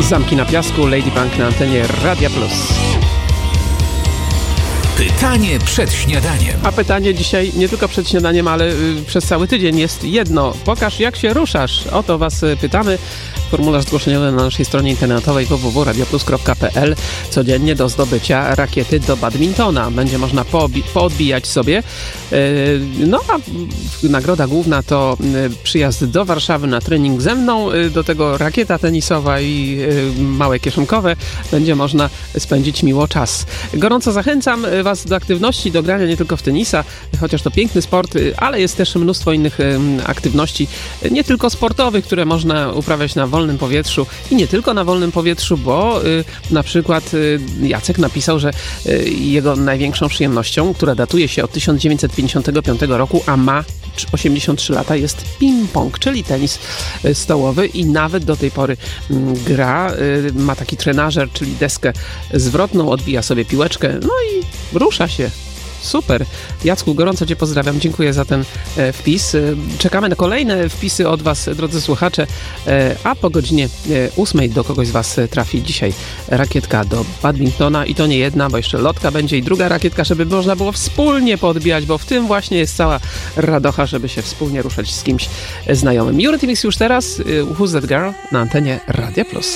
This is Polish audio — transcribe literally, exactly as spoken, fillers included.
Zamki na piasku, Ladybug na antenie Radia Plus. Pytanie przed śniadaniem. A pytanie dzisiaj nie tylko przed śniadaniem, ale y, przez cały tydzień jest jedno. Pokaż, jak się ruszasz. O to was y, pytamy. Formularz zgłoszeniowy na naszej stronie internetowej w w w kropka radioplus kropka p l. Codziennie do zdobycia rakiety do badmintona. Będzie można poobi- poodbijać sobie. Yy, no a nagroda główna to yy, przyjazd do Warszawy na trening ze mną. Yy, do tego rakieta tenisowa i yy, małe kieszonkowe. Będzie można spędzić miło czas. Gorąco zachęcam was do aktywności, do grania nie tylko w tenisa, chociaż to piękny sport, ale jest też mnóstwo innych yy, aktywności, nie tylko sportowych, które można uprawiać na wolnym powietrzu i nie tylko na wolnym powietrzu, bo y, na przykład y, Jacek napisał, że y, jego największą przyjemnością, która datuje się od tysiąc dziewięćset pięćdziesiątego piątego roku, a ma osiemdziesiąt trzy lata, jest ping-pong, czyli tenis y, stołowy i nawet do tej pory y, gra, y, ma taki trenażer, czyli deskę zwrotną, odbija sobie piłeczkę, no i rusza się. Super. Jacku, gorąco cię pozdrawiam. Dziękuję za ten e, wpis. E, czekamy na kolejne wpisy od was, drodzy słuchacze, e, a po godzinie e, ósmej do kogoś z was trafi dzisiaj rakietka do badmintona i to nie jedna, bo jeszcze lotka będzie i druga rakietka, żeby można było wspólnie podbijać, bo w tym właśnie jest cała radocha, żeby się wspólnie ruszać z kimś znajomym. Eurythmics już teraz, e, Who's That Girl na antenie Radia Plus.